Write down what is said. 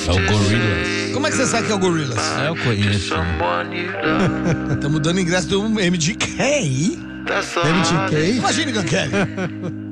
É o Gorillaz. Como é que você sabe que é o Gorillaz? Eu conheço. Estamos dando ingresso do MGK. MTK? Imagine, Kelly.